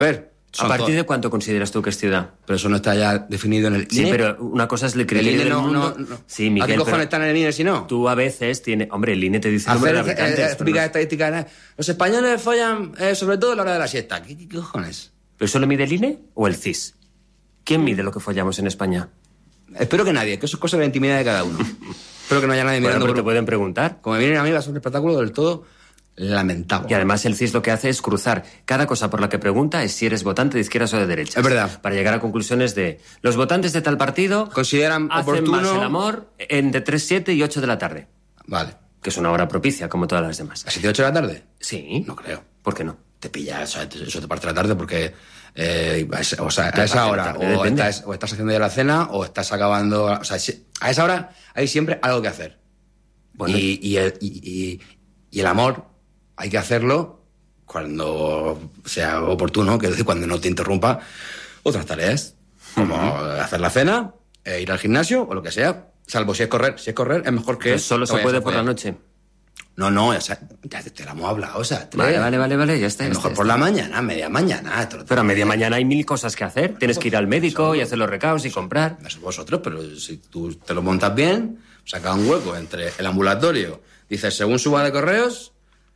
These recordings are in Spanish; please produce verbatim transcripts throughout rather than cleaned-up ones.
A ver, ¿A partir todo. de cuánto consideras tú que es ciudad? Pero eso no está ya definido en el I N E. Sí, pero una cosa es el criterio del no, mundo. No, no. Sí, Miguel, ¿a qué cojones están en el I N E si no? Tú a veces tienes... Hombre, el I N E te dice el número de habitantes. Eh, explica estadísticas. Los españoles follan eh, sobre todo a la hora de la siesta. ¿Qué, qué, qué cojones? ¿Pero eso lo mide el I N E o el C I S? ¿Quién mide lo que follamos en España? Espero que nadie, que eso es cosa de la intimidad de cada uno. Espero que no haya nadie mirando. Bueno, pero por... te pueden preguntar. Como me vienen a mí, va a ser un espectáculo del todo lamentable. Y además el C I S lo que hace es cruzar cada cosa por la que pregunta es si eres votante de izquierdas o de derechas. Es verdad. Para llegar a conclusiones de los votantes de tal partido consideran hacen oportuno... más el amor en de tres, siete y ocho de la tarde. Vale. Que es una hora propicia, como todas las demás. ¿A siete y ocho de la tarde? Sí. No creo. ¿Por qué no? Te pilla, eso, eso te parte de la tarde porque... Eh, o sea, a esa hora o estás, o estás haciendo ya la cena o estás acabando... O sea, a esa hora hay siempre algo que hacer. Bueno. Y, y, el, y, y, y el amor hay que hacerlo cuando sea oportuno, que es decir, cuando no te interrumpa otras tareas, como uh-huh. hacer la cena, eh, ir al gimnasio o lo que sea, salvo si es correr. Si es correr es mejor que... Pues solo se puede por la noche. No, no, o sea, ya te la hemos hablado, o sea... Vale, vale, vale, vale, ya está. A lo mejor está, por está. la mañana, media mañana... Pero a media mañana hay mil cosas que hacer. Tienes que ir al médico y hacer los recados y comprar. Eso vosotros, pero si tú te lo montas bien, saca un hueco entre el ambulatorio, dices, según suba de correos,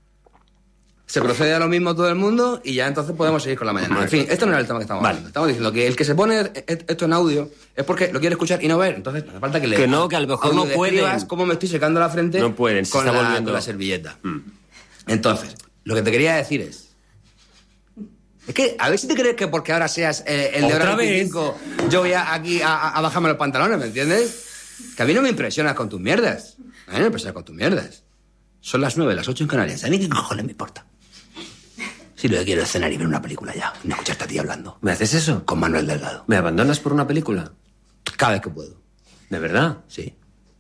se procede a lo mismo todo el mundo y ya entonces podemos seguir con la mañana. En fin, esto no era el tema que estamos vale. hablando. Estamos diciendo que el que se pone esto en audio es porque lo quiere escuchar y no ver. Entonces hace falta que le... Que no, que a lo mejor no pueden. Cómo me estoy secando la frente no pueden, se con, está la, volviendo... con la servilleta. Mm. Entonces, lo que te quería decir es... Es que, a ver si te crees que porque ahora seas eh, el de hora veinticinco, yo voy a, aquí a, a bajarme los pantalones, ¿me entiendes? Que a mí no me impresionas con tus mierdas. A mí no me impresionas con tus mierdas. Son las nueve, las ocho en Canarias. ¿A mí qué cojones me importa? Si lo que quiero es cenar y ver una película ya. Y no escucharte a ti hablando. ¿Me haces eso? Con Manuel Delgado. ¿Me abandonas por una película? Cada vez que puedo. ¿De verdad? Sí.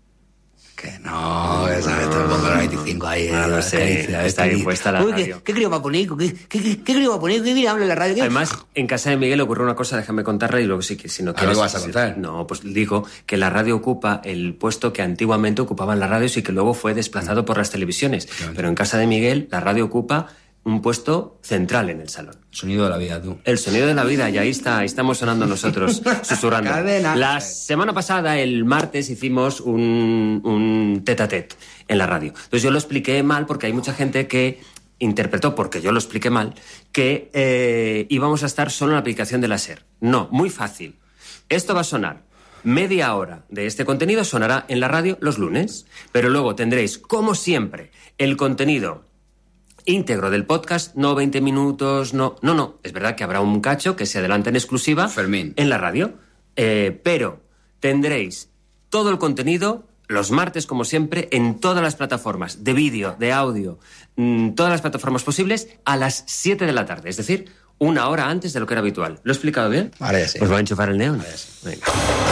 Que no, que sabes, te pongo la veinticinco ahí. No, no sé, caricia, está ahí puesta la Uy, radio. ¿Qué, qué crío va a poner? ¿Qué, qué, qué, qué crío va a poner? ¿Qué mira, habla en la radio? ¿Qué? Además, en casa de Miguel ocurre una cosa, déjame contarla y luego sí que si no quieres... ¿Qué vas a contar? No, pues digo que la radio ocupa el puesto que antiguamente ocupaban las radios y que luego fue desplazado mm. por las televisiones. Claro. Pero en casa de Miguel la radio ocupa un puesto central en el salón. Sonido de la vida, tú. El sonido de la vida, y ahí está, ahí estamos sonando nosotros, susurrando. Cadena. La semana pasada, el martes, hicimos un, un tete-a-tete en la radio. Entonces yo lo expliqué mal porque hay mucha gente que interpretó, porque yo lo expliqué mal, que eh, íbamos a estar solo en la aplicación de la SER. No, muy fácil. Esto va a sonar. Media hora de este contenido sonará en la radio los lunes, pero luego tendréis, como siempre, el contenido íntegro del podcast, no veinte minutos, no... No, no, es verdad que habrá un cacho que se adelanta en exclusiva Fermín. en la radio, eh, pero tendréis todo el contenido los martes, como siempre, en todas las plataformas de vídeo, de audio, mmm, todas las plataformas posibles, a las siete de la tarde, es decir, una hora antes de lo que era habitual. ¿Lo he explicado bien? Vale, sí. Pues voy a enchufar el neón. Vale, sí. Venga.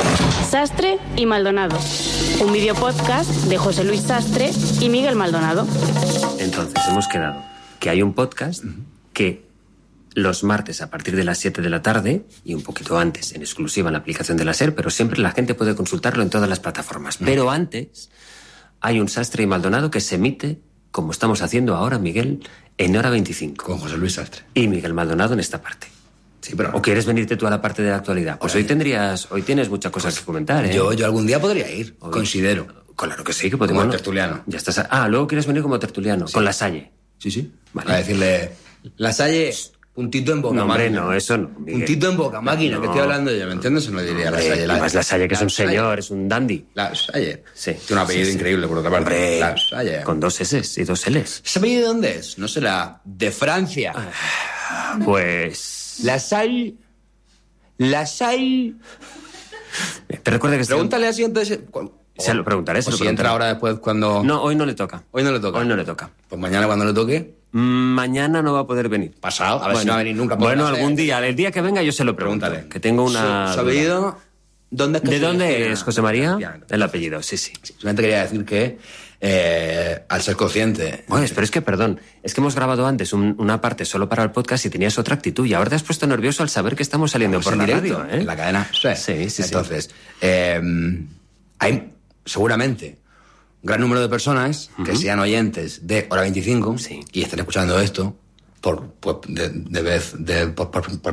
Sastre y Maldonado, un videopodcast de José Luis Sastre y Miguel Maldonado. Entonces, hemos quedado que hay un podcast uh-huh. que los martes a partir de las siete de la tarde y un poquito antes en exclusiva en la aplicación de la SER, pero siempre la gente puede consultarlo en todas las plataformas. Uh-huh. Pero antes hay un Sastre y Maldonado que se emite, como estamos haciendo ahora, Miguel, en hora veinticinco. Con José Luis Sastre. Y Miguel Maldonado en esta parte. Sí, pero... ¿O quieres venirte tú a la parte de la actualidad? Pues hoy tendrías, hoy tienes muchas cosas que comentar, ¿eh? Yo, yo algún día podría ir, hoy, considero. Claro que sí, que podemos. Como tertuliano. Ya estás. A... Ah, luego quieres venir como tertuliano, sí. Con La Salle. Sí, sí. Vale. A decirle, La Salle, puntito en boca, no, hombre, máquina. No, eso no. Miguel. Puntito en boca, máquina, no. Que estoy hablando yo, ¿me entiendes? Se lo diría hombre, La Salle. La, la Salle, que la es un Salle. Señor, es un dandy. La Salle. Sí. Tiene un apellido sí, sí. increíble, por otra parte. Hombre, La Salle. Con dos S y dos L's. ¿Ese apellido de dónde es? No será de Francia. Pues... La Salle... La Salle... Te recuerda que... Pregúntale así entonces... Se lo preguntaré, se o lo si preguntaré. entra ahora después cuando... No, hoy no le toca. Hoy no le toca. Hoy no le toca. Pues mañana cuando le toque... Mañana no va a poder venir. Pasado, a ver bueno, si no va a venir nunca. Bueno, algún día, el día que venga yo se lo pregunto. Pregúntale. Que tengo una... ¿Su, su apellido? ¿Dónde es que ¿De dónde tiene? es, José María? El apellido, sí, sí. sí solamente quería decir que, eh, al ser consciente... Bueno, pero es que, perdón, es que hemos grabado antes un, una parte solo para el podcast y tenías otra actitud y ahora te has puesto nervioso al saber que estamos saliendo Vamos por la directo, radio, ¿eh? En la cadena. Sí, sí, sí. Entonces, sí. Eh, hay seguramente un gran número de personas uh-huh. que sean oyentes de Hora veinticinco sí. y estén escuchando esto por, por de, de vez de por, por, por